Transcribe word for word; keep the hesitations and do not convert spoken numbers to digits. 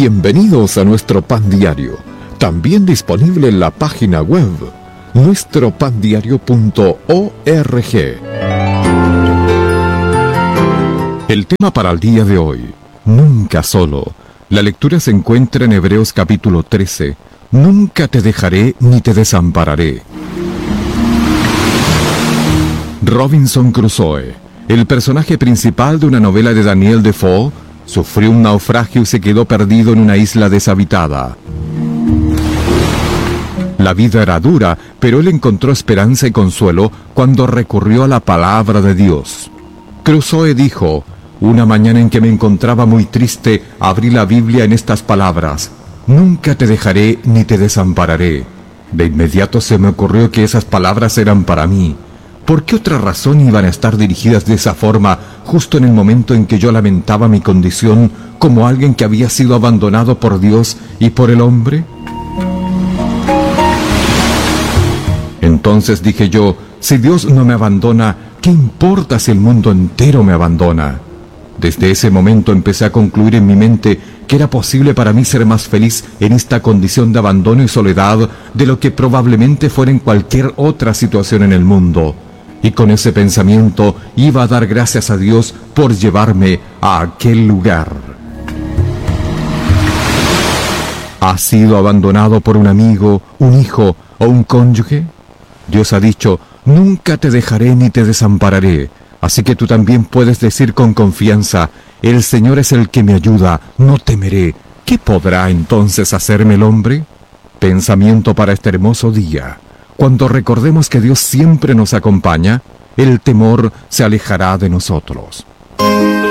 Bienvenidos a nuestro pan diario, también disponible en la página web nuestro pan diario punto org. El tema para el día de hoy: nunca solo. La lectura se encuentra en Hebreos capítulo trece. Nunca te dejaré ni te desampararé. Robinson Crusoe, el personaje principal de una novela de Daniel Defoe, sufrió un naufragio y se quedó perdido en una isla deshabitada. La vida era dura, pero él encontró esperanza y consuelo cuando recurrió a la palabra de Dios. Crusoe dijo: una mañana en que me encontraba muy triste, abrí la Biblia en estas palabras: nunca te dejaré ni te desampararé. De inmediato se me ocurrió que esas palabras eran para mí. ¿Por qué otra razón iban a estar dirigidas de esa forma, justo en el momento en que yo lamentaba mi condición como alguien que había sido abandonado por Dios y por el hombre? Entonces dije yo: si Dios no me abandona, ¿qué importa si el mundo entero me abandona? Desde ese momento empecé a concluir en mi mente que era posible para mí ser más feliz en esta condición de abandono y soledad de lo que probablemente fuera en cualquier otra situación en el mundo. Y con ese pensamiento iba a dar gracias a Dios por llevarme a aquel lugar. ¿Has sido abandonado por un amigo, un hijo o un cónyuge? Dios ha dicho: nunca te dejaré ni te desampararé. Así que tú también puedes decir con confianza: el Señor es el que me ayuda, no temeré. ¿Qué podrá entonces hacerme el hombre? Pensamiento para este hermoso día: cuando recordemos que Dios siempre nos acompaña, el temor se alejará de nosotros.